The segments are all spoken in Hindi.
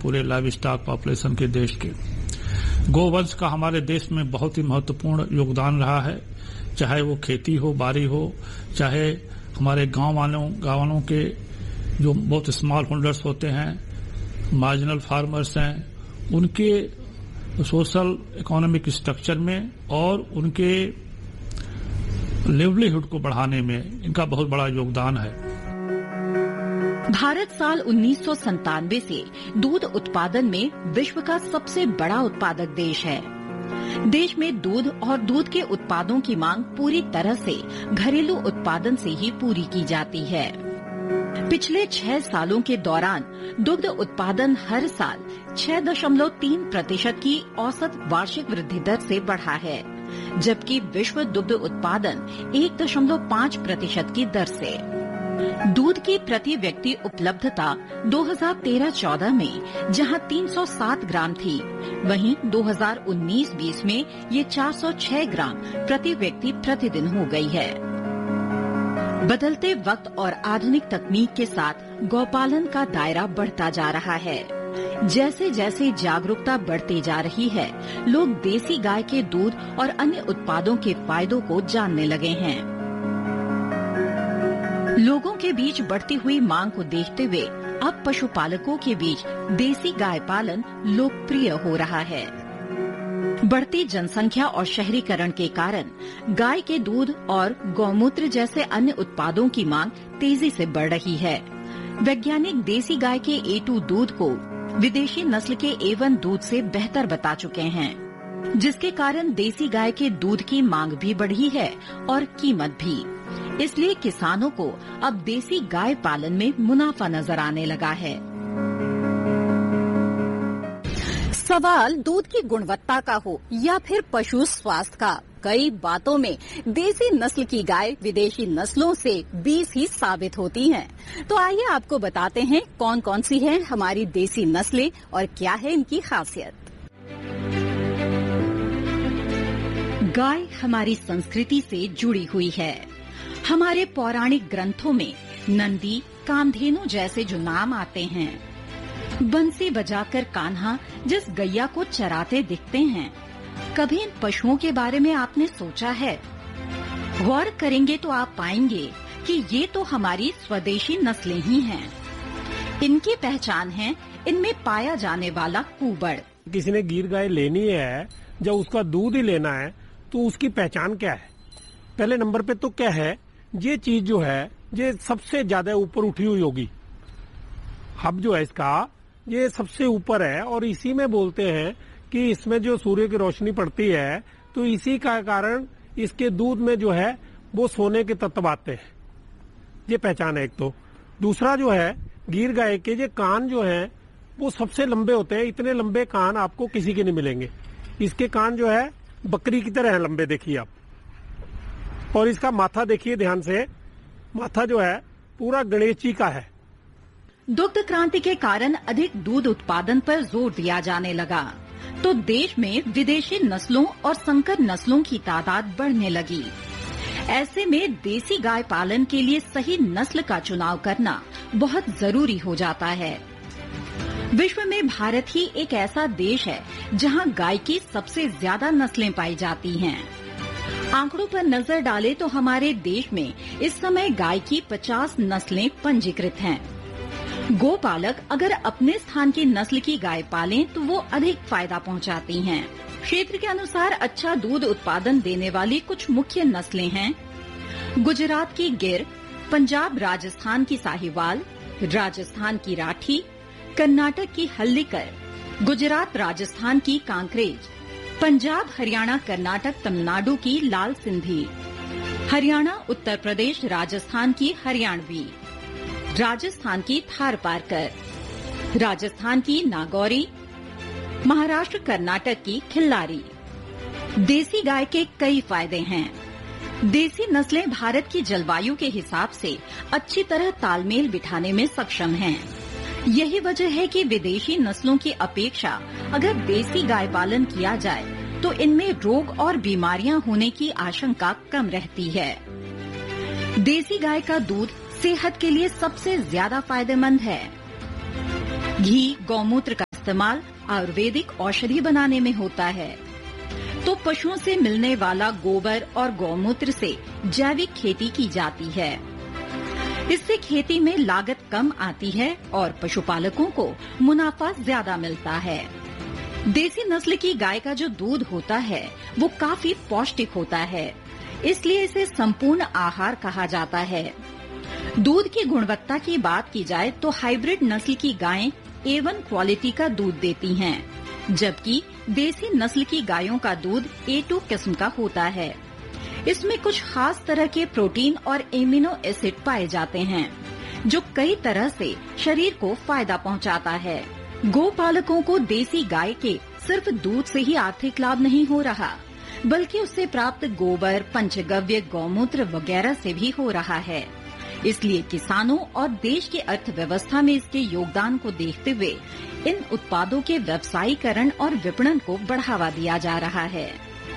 पूरे लाइव स्टॉक पॉपुलेशन के देश के। गोवंश का हमारे देश में बहुत ही महत्वपूर्ण योगदान रहा है, चाहे वो खेती हो, बारी हो, चाहे हमारे गांव के जो बहुत स्मॉल होल्डर्स होते हैं, मार्जिनल फार्मर्स हैं, उनके सोशल इकोनॉमिक स्ट्रक्चर में और उनके लिवलीहुड को बढ़ाने में इनका बहुत बड़ा योगदान है। भारत साल 1997 से दूध उत्पादन में विश्व का सबसे बड़ा उत्पादक देश है। देश में दूध और दूध के उत्पादों की मांग पूरी तरह से घरेलू उत्पादन से ही पूरी की जाती है। पिछले 6 सालों के दौरान दुग्ध उत्पादन हर साल 6.3% की औसत वार्षिक वृद्धि दर से बढ़ा है, जबकि विश्व दुग्ध उत्पादन 1.5% की दर से। दूध की प्रति व्यक्ति उपलब्धता 2013-14 में जहां 307 ग्राम थी, वहीं 2019-20 में ये 406 ग्राम प्रति व्यक्ति प्रतिदिन हो गई है। बदलते वक्त और आधुनिक तकनीक के साथ गौपालन का दायरा बढ़ता जा रहा है। जैसे जैसे जागरूकता बढ़ती जा रही है, लोग देसी गाय के दूध और अन्य उत्पादों के फायदों को जानने लगे हैं। लोगों के बीच बढ़ती हुई मांग को देखते हुए अब पशुपालकों के बीच देसी गाय पालन लोकप्रिय हो रहा है। बढ़ती जनसंख्या और शहरीकरण के कारण गाय के दूध और गौमूत्र जैसे अन्य उत्पादों की मांग तेजी से बढ़ रही है। वैज्ञानिक देसी गाय के A2 दूध को विदेशी नस्ल के A1 दूध से बेहतर बता चुके हैं, जिसके कारण देसी गाय के दूध की मांग भी बढ़ी है और कीमत भी। इसलिए किसानों को अब देसी गाय पालन में मुनाफा नजर आने लगा है। सवाल दूध की गुणवत्ता का हो या फिर पशु स्वास्थ्य का, कई बातों में देसी नस्ल की गाय विदेशी नस्लों से 20 ही साबित होती हैं। तो आइए आपको बताते हैं कौन कौन सी है हमारी देसी नस्लें और क्या है इनकी खासियत। गाय हमारी संस्कृति से जुड़ी हुई है। हमारे पौराणिक ग्रंथों में नंदी, कामधेनु जैसे जो नाम आते हैं, बंसी बजाकर कान्हा जिस गैया को चराते दिखते हैं, कभी इन पशुओं के बारे में आपने सोचा है? गौर करेंगे तो आप पाएंगे कि ये तो हमारी स्वदेशी नस्लें ही हैं। इनकी पहचान है इनमें पाया जाने वाला कुबड़। किसी ने गिर गाय लेनी है, जब उसका दूध ही लेना है तो उसकी पहचान क्या है? पहले नंबर पे तो क्या है, ये चीज जो है ये सबसे ज्यादा ऊपर उठी हुई होगी। हब जो है इसका ये सबसे ऊपर है और इसी में बोलते हैं कि इसमें जो सूर्य की रोशनी पड़ती है तो इसी का कारण इसके दूध में जो है वो सोने के तत्व आते हैं। ये पहचान है एक तो। दूसरा जो है गिर गाय के ये कान जो है वो सबसे लंबे होते हैं। इतने लंबे कान आपको किसी के नहीं मिलेंगे। इसके कान जो है बकरी की तरह है लंबे, देखिए आप। और इसका माथा देखिए ध्यान से, माथा जो है पूरा गणेश जी का है। दुग्ध क्रांति के कारण अधिक दूध उत्पादन पर जोर दिया जाने लगा तो देश में विदेशी नस्लों और संकर नस्लों की तादाद बढ़ने लगी। ऐसे में देसी गाय पालन के लिए सही नस्ल का चुनाव करना बहुत जरूरी हो जाता है। विश्व में भारत ही एक ऐसा देश है जहां गाय की सबसे ज्यादा नस्लें पाई जाती हैं। आंकड़ों पर नजर डालें तो हमारे देश में इस समय गाय की 50 नस्लें पंजीकृत हैं। गोपालक अगर अपने स्थान की नस्ल की गाय पालें तो वो अधिक फायदा पहुंचाती हैं। क्षेत्र के अनुसार अच्छा दूध उत्पादन देने वाली कुछ मुख्य नस्लें हैं: गुजरात की गिर, पंजाब राजस्थान की साहिवाल, राजस्थान की राठी, कर्नाटक की हल्लीकर, गुजरात राजस्थान की कांकरेज, पंजाब हरियाणा कर्नाटक तमिलनाडु की लाल सिंधी, हरियाणा उत्तर प्रदेश राजस्थान की हरियाणवी, राजस्थान की थारपारकर, राजस्थान की नागौरी, महाराष्ट्र कर्नाटक की खिल्लारी। देसी गाय के कई फायदे हैं। देसी नस्लें भारत की जलवायु के हिसाब से अच्छी तरह तालमेल बिठाने में सक्षम हैं। यही वजह है कि विदेशी नस्लों की अपेक्षा अगर देसी गाय पालन किया जाए तो इनमें रोग और बीमारियां होने की आशंका कम रहती है। देसी गाय का दूध सेहत के लिए सबसे ज्यादा फायदेमंद है। घी, गौमूत्र का इस्तेमाल आयुर्वेदिक औषधि बनाने में होता है, तो पशुओं से मिलने वाला गोबर और गौमूत्र से जैविक खेती की जाती है। इससे खेती में लागत कम आती है और पशुपालकों को मुनाफा ज्यादा मिलता है। देसी नस्ल की गाय का जो दूध होता है वो काफी पौष्टिक होता है, इसलिए इसे संपूर्ण आहार कहा जाता है। दूध की गुणवत्ता की बात की जाए तो हाइब्रिड नस्ल की गायें A1 क्वालिटी का दूध देती हैं, जबकि देसी नस्ल की गायों का दूध A2 किस्म का होता है। इसमें कुछ खास तरह के प्रोटीन और एमिनो एसिड पाए जाते हैं, जो कई तरह से शरीर को फायदा पहुंचाता है। गोपालकों को देसी गाय के सिर्फ दूध से ही आर्थिक लाभ नहीं हो रहा, बल्कि उससे प्राप्त गोबर, पंचगव्य, गौमूत्र वगैरह से भी हो रहा है। इसलिए किसानों और देश की अर्थव्यवस्था में इसके योगदान को देखते हुए इन उत्पादों के व्यवसायीकरण और विपणन को बढ़ावा दिया जा रहा है।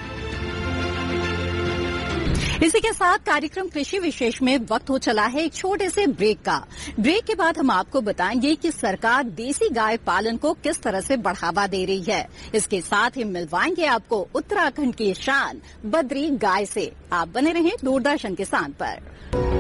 इसी के साथ कार्यक्रम कृषि विशेष में वक्त हो चला है एक छोटे से ब्रेक का। ब्रेक के बाद हम आपको बताएंगे कि सरकार देसी गाय पालन को किस तरह से बढ़ावा दे रही है। इसके साथ ही मिलवाएंगे आपको उत्तराखंड की शान बद्री गाय से। आप बने रहें दूरदर्शन किसान पर।